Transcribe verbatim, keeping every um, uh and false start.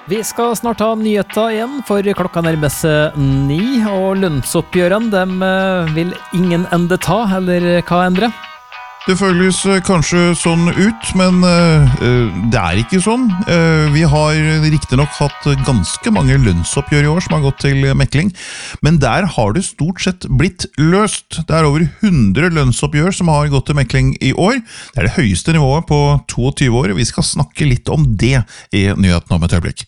Vi skal snart ha nyheter igjen, for klokka nærmer seg ni, og lønnsoppgjørene, dem eh, vil ingen ende ta, eller hva endre? Det føles eh, kanskje sånn ut, men eh, det er ikke sånn. Eh, vi har riktig nok hatt ganske mange lønnsoppgjør i år som har gått til mekling, men der har det stort sett blitt løst. Det er over hundre lønnsoppgjør som har gått til mekling i år. Det er det høyeste nivået på tjueto år, og vi skal snakke litt om det i nyheten om et øyeblikk.